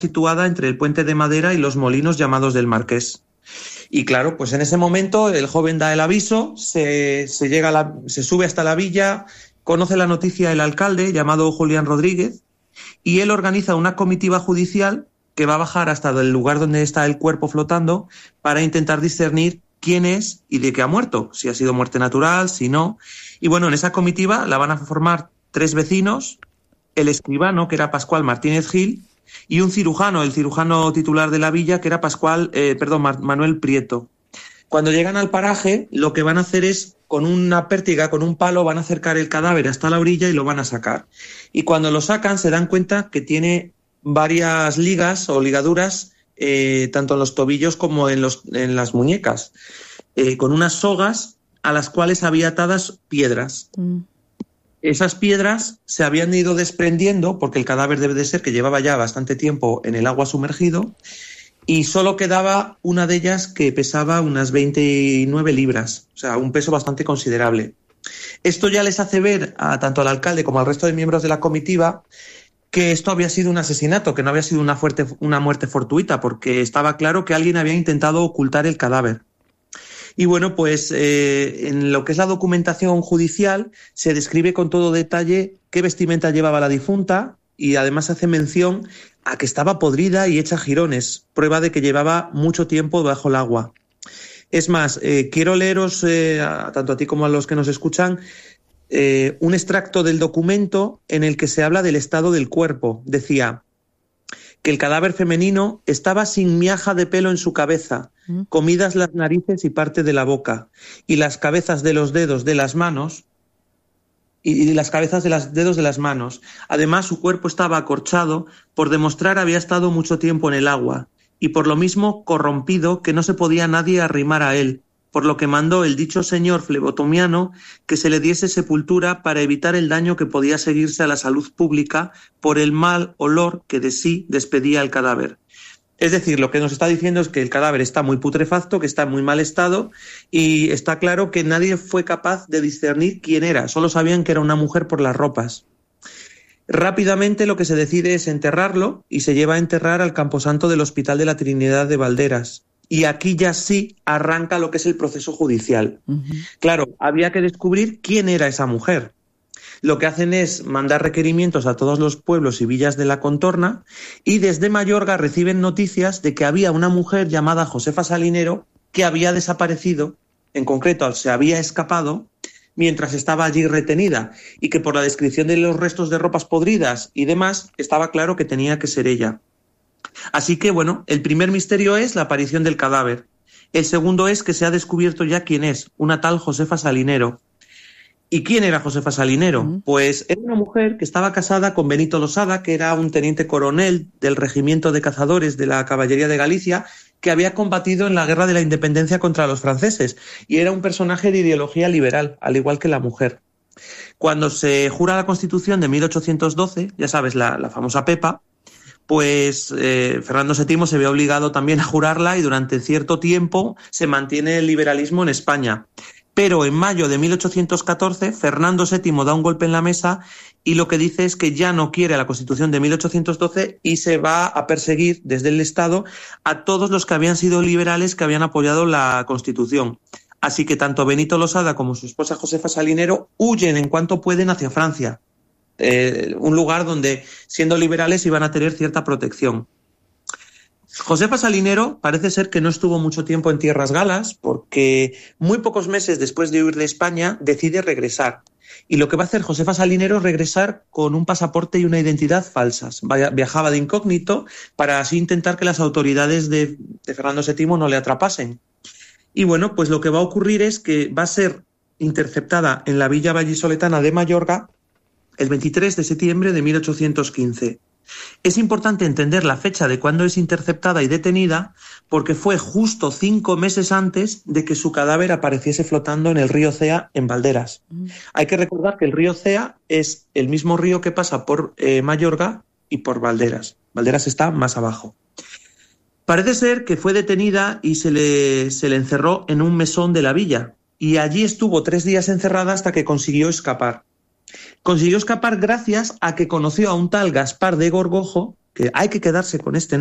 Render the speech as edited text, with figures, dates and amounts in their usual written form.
situada entre el puente de madera y los molinos llamados del Marqués. Y claro, pues en ese momento el joven da el aviso, se sube hasta la villa, conoce la noticia el alcalde, llamado Julián Rodríguez, y él organiza una comitiva judicial que va a bajar hasta el lugar donde está el cuerpo flotando para intentar discernir quién es y de qué ha muerto, si ha sido muerte natural, si no. Y bueno, en esa comitiva la van a formar 3 vecinos, el escribano, que era Pascual Martínez Gil, y un cirujano, el cirujano titular de la villa, que era Manuel Prieto. Cuando llegan al paraje, lo que van a hacer es, con una pértiga, con un palo, van a acercar el cadáver hasta la orilla y lo van a sacar. Y cuando lo sacan, se dan cuenta que tiene varias ligas o ligaduras, tanto en los tobillos como en las muñecas, con unas sogas a las cuales había atadas piedras. Esas piedras se habían ido desprendiendo porque el cadáver debe de ser que llevaba ya bastante tiempo en el agua sumergido y solo quedaba una de ellas que pesaba unas 29 libras, o sea, un peso bastante considerable. Esto ya les hace ver tanto al alcalde como al resto de miembros de la comitiva que esto había sido un asesinato, que no había sido una muerte fortuita, porque estaba claro que alguien había intentado ocultar el cadáver. Y bueno, pues en lo que es la documentación judicial se describe con todo detalle qué vestimenta llevaba la difunta y además hace mención a que estaba podrida y hecha jirones, prueba de que llevaba mucho tiempo bajo el agua. Es más, quiero leeros, tanto a ti como a los que nos escuchan, un extracto del documento en el que se habla del estado del cuerpo. Decía que el cadáver femenino estaba sin miaja de pelo en su cabeza, comidas las narices y parte de la boca, y las cabezas de los dedos de las manos, y las cabezas de los dedos de las manos. Además, su cuerpo estaba acorchado, por demostrar había estado mucho tiempo en el agua, y por lo mismo corrompido que no se podía nadie arrimar a él, por lo que mandó el dicho señor flebotomiano que se le diese sepultura para evitar el daño que podía seguirse a la salud pública por el mal olor que de sí despedía el cadáver. Es decir, lo que nos está diciendo es que el cadáver está muy putrefacto, que está en muy mal estado y está claro que nadie fue capaz de discernir quién era, solo sabían que era una mujer por las ropas. Rápidamente lo que se decide es enterrarlo y se lleva a enterrar al camposanto del Hospital de la Trinidad de Valderas. Y aquí ya sí arranca lo que es el proceso judicial. Claro, había que descubrir quién era esa mujer. Lo que hacen es mandar requerimientos a todos los pueblos y villas de la contorna y desde Mayorga reciben noticias de que había una mujer llamada Josefa Salinero que había desaparecido, en concreto se había escapado mientras estaba allí retenida y que por la descripción de los restos de ropas podridas y demás estaba claro que tenía que ser ella. Así que, bueno, el primer misterio es la aparición del cadáver. El segundo es que se ha descubierto ya quién es, una tal Josefa Salinero. ¿Y quién era Josefa Salinero? Pues era una mujer que estaba casada con Benito Losada, que era un teniente coronel del regimiento de cazadores de la Caballería de Galicia, que había combatido en la Guerra de la Independencia contra los franceses, y era un personaje de ideología liberal, al igual que la mujer. Cuando se jura la Constitución de 1812, ya sabes, la famosa Pepa, pues Fernando VII se ve obligado también a jurarla y durante cierto tiempo se mantiene el liberalismo en España. Pero en mayo de 1814 Fernando VII da un golpe en la mesa y lo que dice es que ya no quiere la Constitución de 1812 y se va a perseguir desde el Estado a todos los que habían sido liberales que habían apoyado la Constitución. Así que tanto Benito Losada como su esposa Josefa Salinero huyen en cuanto pueden hacia Francia. Un lugar donde, siendo liberales, iban a tener cierta protección. Josefa Salinero parece ser que no estuvo mucho tiempo en tierras galas porque muy pocos meses después de huir de España decide regresar. Y lo que va a hacer Josefa Salinero es regresar con un pasaporte y una identidad falsas. Viajaba de incógnito para así intentar que las autoridades de Fernando VII no le atrapasen. Y bueno, pues lo que va a ocurrir es que va a ser interceptada en la villa vallisoletana de Mayorga el 23 de septiembre de 1815. Es importante entender la fecha de cuando es interceptada y detenida porque fue justo 5 meses antes de que su cadáver apareciese flotando en el río Cea en Valderas. Hay que recordar que el río Cea es el mismo río que pasa por Mayorga y por Valderas. Valderas está más abajo. Parece ser que fue detenida y se le encerró en un mesón de la villa y allí estuvo 3 días encerrada hasta que consiguió escapar. Consiguió escapar gracias a que conoció a un tal Gaspar de Gorgojo, que hay que quedarse con este